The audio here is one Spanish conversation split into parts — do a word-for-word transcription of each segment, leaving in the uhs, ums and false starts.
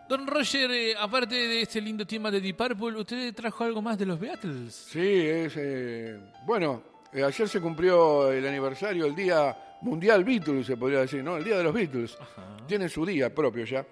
Don Roger, eh, aparte de este lindo tema de Deep Purple, ¿usted trajo algo más de los Beatles? Sí, es... Eh, bueno, eh, ayer se cumplió el aniversario, el Día Mundial Beatles, se podría decir, ¿no? El Día de los Beatles. Ajá. Tienen su día propio ya.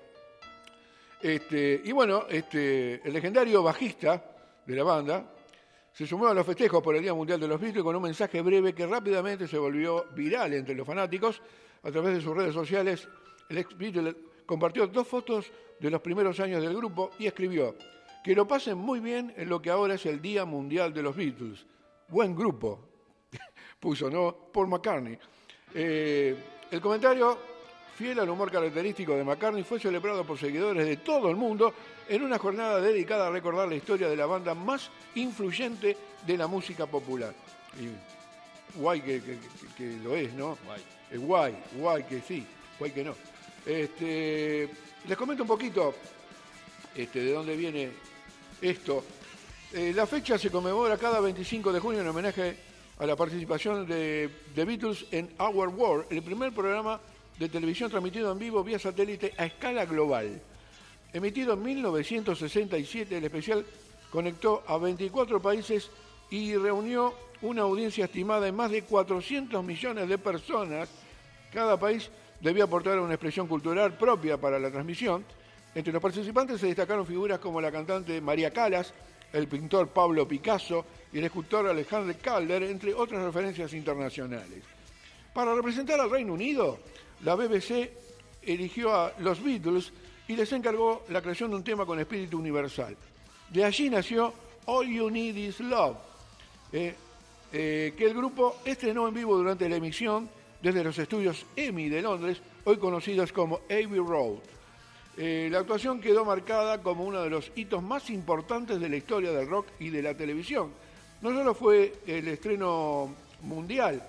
Este, y bueno, este, el legendario bajista de la banda se sumó a los festejos por el Día Mundial de los Beatles con un mensaje breve que rápidamente se volvió viral entre los fanáticos. A través de sus redes sociales, el ex Beatle compartió dos fotos de los primeros años del grupo y escribió: que lo pasen muy bien en lo que ahora es el Día Mundial de los Beatles. Buen grupo, puso, ¿no? Paul McCartney. Eh, el comentario, fiel al humor característico de McCartney, fue celebrado por seguidores de todo el mundo en una jornada dedicada a recordar la historia de la banda más influyente de la música popular. Y guay que, que, que, que lo es, ¿no? Guay. Eh, guay, guay que sí, guay que no. Este, les comento un poquito este, de dónde viene esto. Eh, la fecha se conmemora cada veinticinco de junio en homenaje a la participación de The Beatles en Our World, el primer programa de televisión transmitido en vivo vía satélite a escala global. Emitido en mil novecientos sesenta y siete, el especial conectó a veinticuatro países y reunió una audiencia estimada en más de cuatrocientos millones de personas. Cada país debía aportar una expresión cultural propia para la transmisión. Entre los participantes se destacaron figuras como la cantante María Callas, el pintor Pablo Picasso y el escultor Alexander Calder, entre otras referencias internacionales. Para representar al Reino Unido, la B B C eligió a los Beatles y les encargó la creación de un tema con espíritu universal. De allí nació All You Need Is Love, eh, eh, que el grupo estrenó en vivo durante la emisión desde los estudios EMI de Londres, hoy conocidos como Abbey Road. Eh, la actuación quedó marcada como uno de los hitos más importantes de la historia del rock y de la televisión. No solo fue el estreno mundial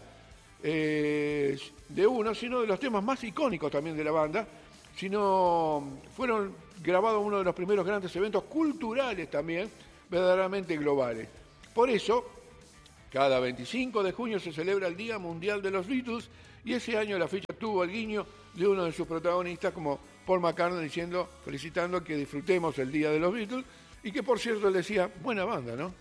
eh, de uno, sino de los temas más icónicos también de la banda, sino fueron grabados uno de los primeros grandes eventos culturales también, verdaderamente globales. Por eso, cada veinticinco de junio se celebra el Día Mundial de los Beatles y ese año la fecha tuvo el guiño de uno de sus protagonistas como Paul McCartney diciendo, felicitando que disfrutemos el Día de los Beatles y que por cierto le decía, buena banda, ¿no?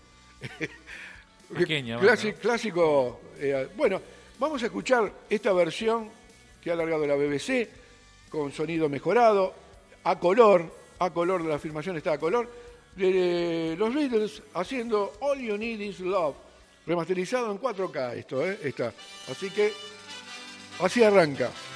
Pequeña Clásico, banda, ¿no? clásico eh, bueno, vamos a escuchar esta versión que ha alargado la B B C con sonido mejorado, a color, a color, la filmación está a color, de los Beatles haciendo All You Need Is Love, remasterizado en cuatro K esto, ¿eh? Está. Así que, así arranca.